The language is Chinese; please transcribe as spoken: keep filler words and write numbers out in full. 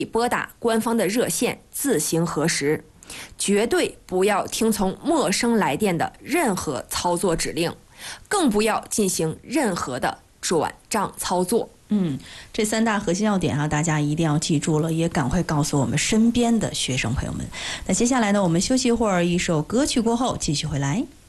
拨打官方的热线自行核实，绝对不要听从陌生来电的任何操作指令，更不要进行任何的转账操作。 嗯，这三大核心要点啊，大家一定要记住了，也赶快告诉我们身边的学生朋友们。那接下来呢，我们休息一会儿，一首歌曲过后继续回来。